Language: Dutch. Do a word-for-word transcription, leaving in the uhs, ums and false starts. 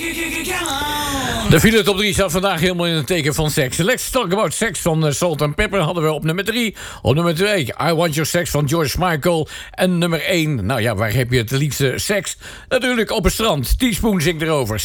De file top drie staat vandaag helemaal in het teken van seks. Let's Talk About Sex van uh, Salt and Pepper hadden we op nummer drie. Op nummer twee, I Want Your Sex van George Michael. En nummer één, nou ja, waar heb je het liefste seks? Natuurlijk op het strand. Teaspoon zingt erover.